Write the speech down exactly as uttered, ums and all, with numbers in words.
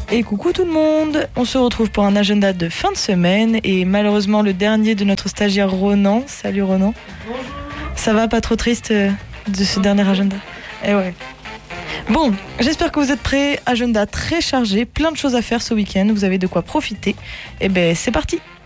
Et coucou tout le monde, on se retrouve pour un agenda de fin de semaine et malheureusement le dernier de notre stagiaire Ronan. Salut Ronan. Bonjour. Ça va, pas trop triste euh, de ce dernier agenda? Eh ouais. Bon, j'espère que vous êtes prêts. Agenda très chargé, plein de choses à faire ce week-end, vous avez de quoi profiter. Et ben c'est parti.